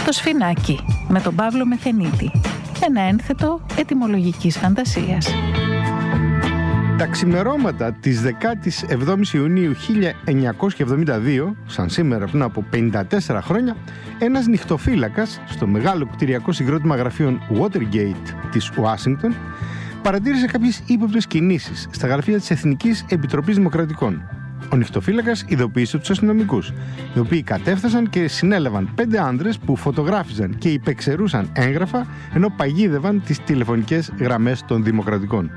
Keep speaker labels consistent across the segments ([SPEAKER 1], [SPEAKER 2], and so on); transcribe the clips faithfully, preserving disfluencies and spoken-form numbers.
[SPEAKER 1] Το Σφινάκι με τον Παύλο Μεθενίτη. Ένα ένθετο ετυμολογικής φαντασίας.
[SPEAKER 2] Τα ξημερώματα της δεκάτης εβδόμης Ιουνίου χίλια εννιακόσια εβδομήντα δύο, σαν σήμερα πριν από πενήντα τέσσερα χρόνια, ένας νυχτοφύλακας στο μεγάλο κτηριακό συγκρότημα γραφείων Watergate της Ουάσιγκτον παρατήρησε κάποιες ύποπτες κινήσεις στα γραφεία της Εθνικής Επιτροπής Δημοκρατικών. Ο νυχτοφύλακας ειδοποίησε τους αστυνομικούς, οι οποίοι κατέφθασαν και συνέλαβαν πέντε άνδρες που φωτογράφιζαν και υπεξαιρούσαν έγγραφα ενώ παγίδευαν τις τηλεφωνικές γραμμές των Δημοκρατικών.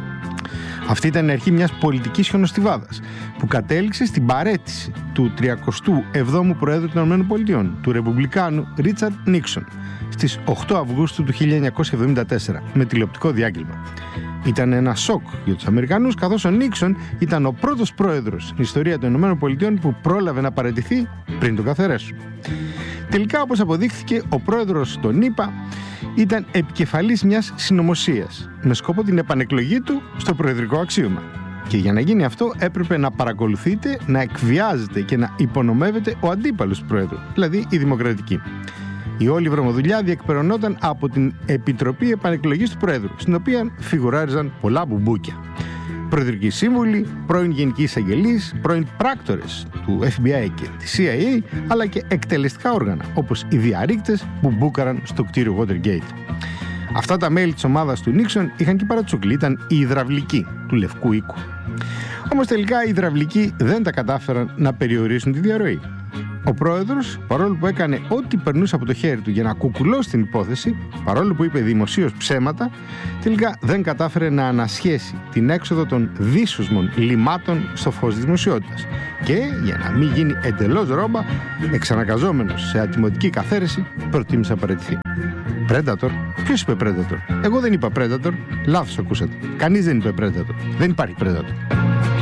[SPEAKER 2] Αυτή ήταν η αρχή μιας πολιτικής χιονοστιβάδας που κατέληξε στην παραίτηση του τριακοστού εβδόμου Προέδρου των ΗΠΑ, του Ρεπουμπλικάνου Ρίτσαρντ Νίξον, στις οκτώ Αυγούστου του χίλια εννιακόσια εβδομήντα τέσσερα με τηλεοπτικό διάγγελμα. Ήταν ένα σοκ για τους Αμερικανούς, καθώς ο Νίξον ήταν ο πρώτος πρόεδρος στην ιστορία των ΗΠΑ που πρόλαβε να παραιτηθεί πριν τον καθαρέσουν. Τελικά, όπως αποδείχθηκε, ο πρόεδρος των ΗΠΑ ήταν επικεφαλής μιας συνωμοσίας με σκοπό την επανεκλογή του στο προεδρικό αξίωμα. Και για να γίνει αυτό έπρεπε να παρακολουθείτε, να εκβιάζεται και να υπονομεύεται ο αντίπαλος του πρόεδρου, δηλαδή η Δημοκρατική. Η όλη βρωμοδουλειά διεκπεραιωνόταν από την Επιτροπή Επανεκλογής του Πρόεδρου, στην οποία φιγουράριζαν πολλά μπουμπούκια. Προεδρικοί σύμβουλοι, πρώην γενικοί εισαγγελείς, πρώην πράκτορες του Εφ Μπι Άι και της Σι Άι Έι, αλλά και εκτελεστικά όργανα, όπως οι διαρρήκτες που μπούκαραν στο κτίριο Watergate. Αυτά τα μέλη της ομάδας του Νίξον είχαν και παρατσούκλι, ήταν οι υδραυλικοί του Λευκού Οίκου. Όμως τελικά οι υδραυλικοί δεν τα κατάφεραν να περιορίσουν τη διαρροή. Ο πρόεδρος, παρόλο που έκανε ό,τι περνούσε από το χέρι του για να κουκουλώσει την υπόθεση, παρόλο που είπε δημοσίως ψέματα, τελικά δεν κατάφερε να ανασχέσει την έξοδο των δύσοσμων λιμάτων στο φως της δημοσιότητας. Και, για να μην γίνει εντελώς ρόμπα, εξαναγκαζόμενος σε ατιμωτική καθαίρεση, προτίμησε να παραιτηθεί. Predator? Ποιος είπε Predator? Εγώ δεν είπα Predator. Λάθος ακούσατε. Κανείς δεν είπε Predator. Δεν υπάρχει Predator.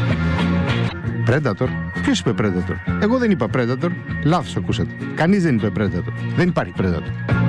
[SPEAKER 2] Predator? Ποιος είπε Predator? Εγώ δεν είπα Predator. Λάθος ακούσατε. Κανείς δεν είπε Predator. Δεν υπάρχει Predator.